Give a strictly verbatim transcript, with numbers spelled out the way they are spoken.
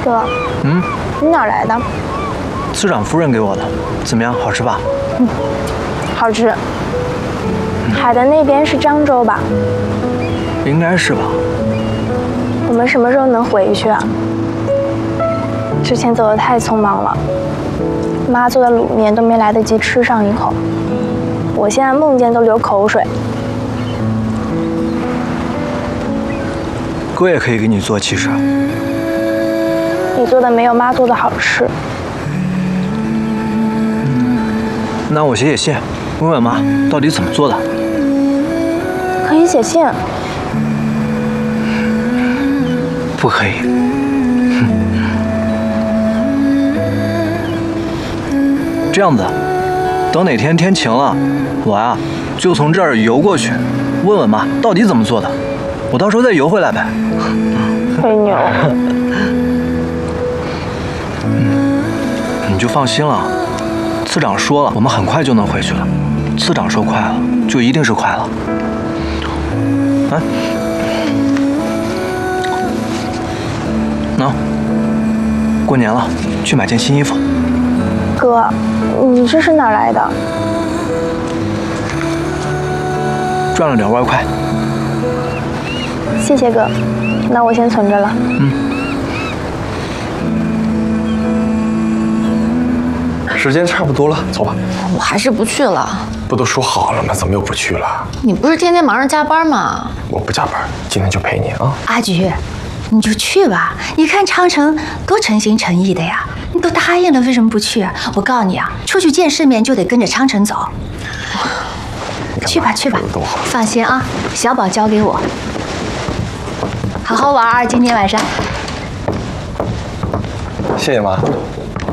哥， 嗯， 你哪儿来的？ 次长夫人给我的，怎么样？好吃吧？ 嗯，好吃。海的那边是漳州吧？ 应该是吧。 我们什么时候能回去啊？之前走得太匆忙了，妈做的卤面都没来得及吃上一口，我现在梦见都流口水。 哥也可以给你做，其实。 你做的没有妈做的好吃。 那我写写信，问问妈到底怎么做的。 可以写信。 不可以。这样子，等哪天天晴了，我呀就从这儿游过去，问问妈到底怎么做的，我到时候再游回来呗。 吹牛。 嗯，你就放心了，次长说了，我们很快就能回去了。次长说快了，就一定是快了。啊，喏，过年了，去买件新衣服。 哥，你这是哪来的？ 赚了点外快。 谢谢哥，那我先存着了。 嗯。 时间差不多了，走吧。 我还是不去了。 不都说好了吗？怎么又不去了？ 你不是天天忙着加班吗？ 我不加班，今天就陪你啊。 阿菊，你就去吧。你看昌城多诚心诚意的呀，你都答应了，为什么不去？我告诉你啊，出去见世面就得跟着昌城走。去吧去吧，放心啊，小宝交给我，好好玩儿今天晚上。 谢谢妈。